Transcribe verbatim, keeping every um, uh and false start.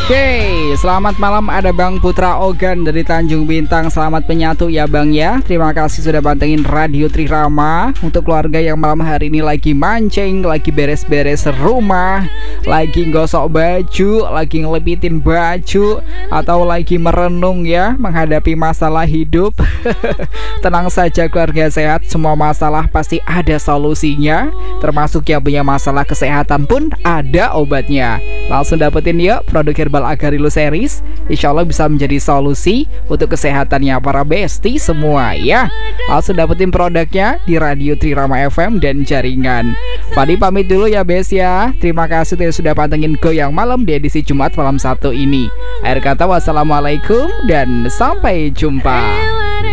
Oke, selamat malam, ada Bang Putra Ogan dari Tanjung Bintang. Selamat menyatu ya Bang ya. Terima kasih sudah pantengin Radio Trirama. Untuk keluarga yang malam hari ini lagi mancing, lagi beres-beres rumah, lagi gosok baju, lagi ngelepitin baju, atau lagi merenung ya, menghadapi masalah hidup. Tenang saja keluarga sehat, semua masalah pasti ada solusinya. Termasuk yang punya masalah kesehatan pun ada obatnya. Langsung dapetin yuk produk herbal Agarilo Series. Insya Allah bisa menjadi solusi untuk kesehatannya para besti semua ya. Langsung dapetin produknya di Radio Trirama F M dan jaringan. Fadi pamit dulu ya bes ya. Terima kasih yang sudah pantengin Goyang Malam di edisi Jumat malam satu ini. Akhir kata wassalamualaikum dan sampai jumpa.